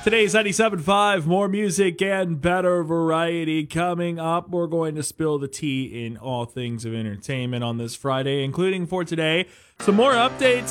Today's 97.5, more music and better variety coming up. We're going to spill the tea in all things of entertainment on this Friday, including for today, some more updates